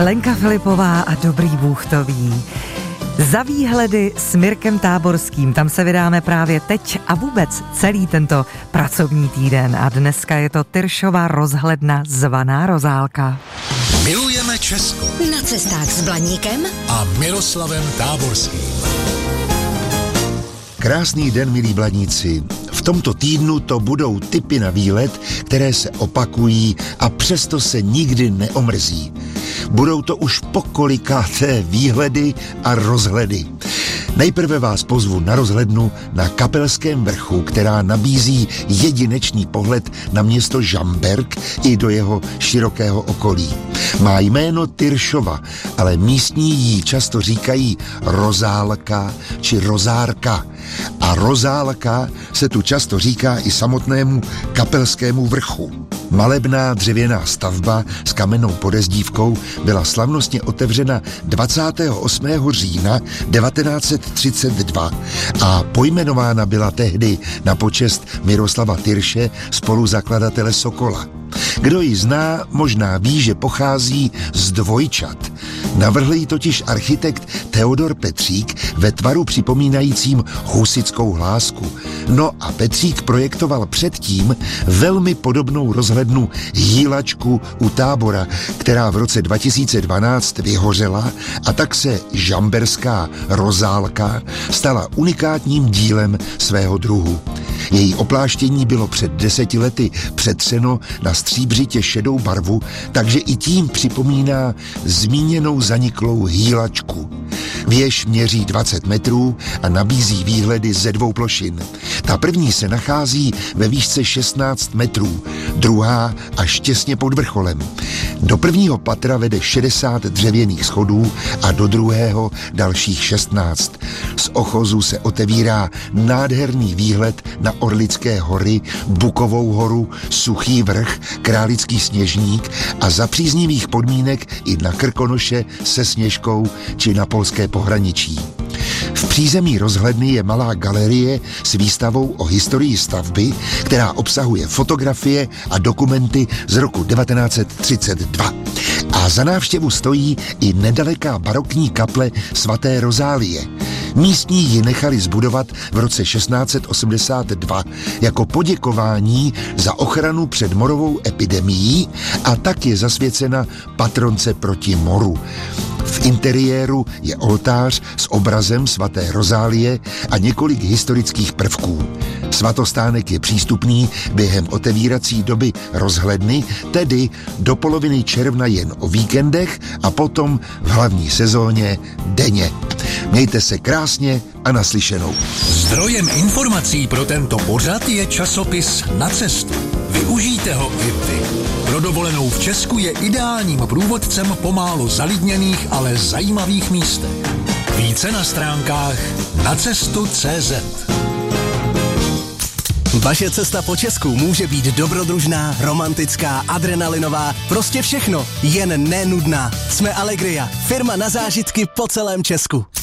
Lenka Filipová a Dobrý Bůh to ví. Za výhledy s Mirkem Táborským, tam se vydáme právě teď a vůbec celý tento pracovní týden. A dneska je to Tyršova rozhledna zvaná Rozálka. Milujeme Česko. Na cestách s Blaníkem a Miroslavem Táborským. Krásný den, milí blaníci. V tomto týdnu to budou tipy na výlet, které se opakují a přesto se nikdy neomrzí. Budou to už pokolikáté výhledy a rozhledy. Nejprve vás pozvu na rozhlednu na Kapelském vrchu, která nabízí jedinečný pohled na město Žamberk i do jeho širokého okolí. Má jméno Tyršova, ale místní jí často říkají Rozálka či Rozárka. A Rozálka se tu často říká i samotnému Kapelskému vrchu. Malebná dřevěná stavba s kamennou podezdívkou byla slavnostně otevřena 28. října 1932 a pojmenována byla tehdy na počest Miroslava Tyrše, spoluzakladatele Sokola. Kdo ji zná, možná ví, že pochází z dvojčat. Navrhl ji totiž architekt Teodor Petřík ve tvaru připomínajícím husitskou hlásku. No a Petřík projektoval předtím velmi podobnou rozhlednu Jílačku u Tábora, která v roce 2012 vyhořela, a tak se žamberská Rozálka stala unikátním dílem svého druhu. Její opláštění bylo před 10 lety přetřeno na stříbřitě šedou barvu, takže i tím připomíná zmíněnou zaniklou Jílačku. Věž měří 20 metrů a nabízí výhledy ze 2 plošin. Ta první se nachází ve výšce 16 metrů, druhá až těsně pod vrcholem. Do prvního patra vede 60 dřevěných schodů a do druhého dalších 16. Z ochozu se otevírá nádherný výhled na Orlické hory, Bukovou horu, Suchý vrch, Králický Sněžník a za příznivých podmínek i na Krkonoše se Sněžkou či na polské pohraničí. V přízemí rozhledny je malá galerie s výstavou o historii stavby, která obsahuje fotografie a dokumenty z roku 1932. A za návštěvu stojí i nedaleká barokní kaple svaté Rozálie. Místní ji nechali zbudovat v roce 1682 jako poděkování za ochranu před morovou epidemií a tak je zasvěcena patronce proti moru. V interiéru je oltář s obrazem svaté Rozálie a několik historických prvků. Svatostánek je přístupný během otevírací doby rozhledny, tedy do poloviny června jen o víkendech a potom v hlavní sezóně denně. Mějte se krásně a naslyšenou. Zdrojem informací pro tento pořad je časopis Na cestu. Využijte ho i vy. Pro dovolenou v Česku je ideálním průvodcem po málo zalidněných, ale zajímavých místech. Více na stránkách nacestu.cz. Vaše cesta po Česku může být dobrodružná, romantická, adrenalinová, prostě všechno, jen nenudná. Jsme Allegria, firma na zážitky po celém Česku.